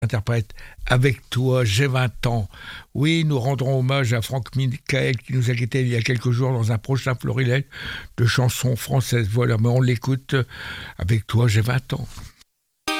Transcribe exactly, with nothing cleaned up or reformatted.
interprète Avec toi, j'ai vingt ans. Oui, nous rendrons hommage à Franck Michael qui nous a quittés il y a quelques jours dans un prochain florilège de chansons françaises. Voilà, mais on l'écoute. Avec toi, j'ai vingt ans.